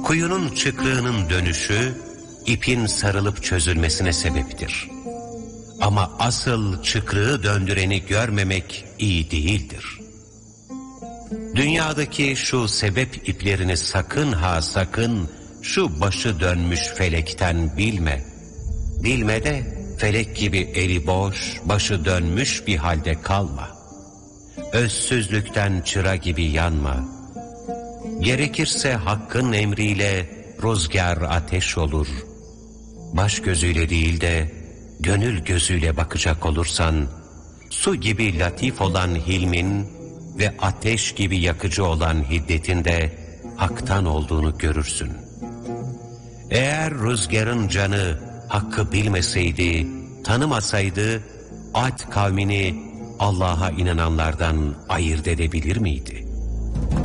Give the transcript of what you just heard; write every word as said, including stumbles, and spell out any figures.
Kuyunun çıkrığının dönüşü, ipin sarılıp çözülmesine sebeptir. Ama asıl çıkrığı döndüreni görmemek iyi değildir. Dünyadaki şu sebep iplerini sakın ha sakın, şu başı dönmüş felekten bilme. Bilme de felek gibi eli boş, başı dönmüş bir halde kalma. Özsüzlükten çıra gibi yanma. Gerekirse hakkın emriyle rüzgar ateş olur. Baş gözüyle değil de gönül gözüyle bakacak olursan, su gibi latif olan hilmin ve ateş gibi yakıcı olan hiddetin de haktan olduğunu görürsün. Eğer rüzgarın canı hakkı bilmeseydi, tanımasaydı, Ad kavmini Allah'a inananlardan ayırt edebilir miydi?